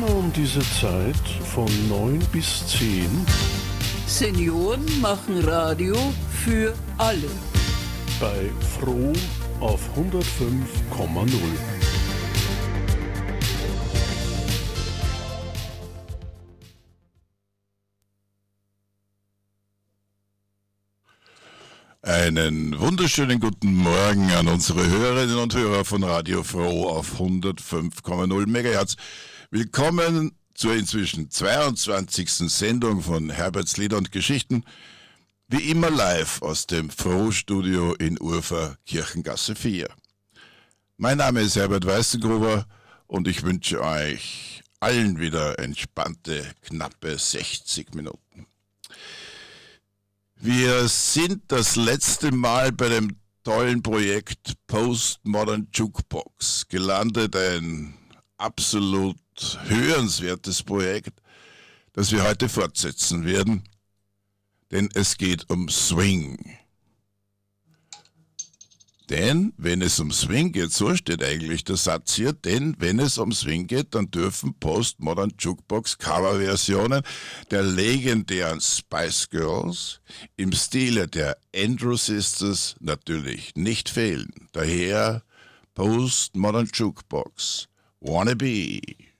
Immer um diese Zeit von 9 bis 10. Senioren machen Radio für alle. Bei Froh auf 105,0. Einen wunderschönen guten Morgen an unsere Hörerinnen und Hörer von Radio Froh auf 105,0 MHz. Willkommen zur inzwischen 22. Sendung von Herberts Lieder und Geschichten. Wie immer live aus dem Froh-Studio in Urfer, Kirchengasse 4. Mein Name ist Herbert Weißengruber und ich wünsche euch allen wieder entspannte, knappe 60 Minuten. Wir sind das letzte Mal bei dem tollen Projekt Postmodern Jukebox gelandet, ein absolut hörenswertes Projekt, das wir heute fortsetzen werden, denn es geht um Swing. Denn wenn es um Swing geht, so steht eigentlich der Satz hier, denn wenn es um Swing geht, dann dürfen Postmodern Jukebox Coverversionen der legendären Spice Girls im Stile der Andrew Sisters natürlich nicht fehlen. Daher Postmodern Jukebox Wanna Be.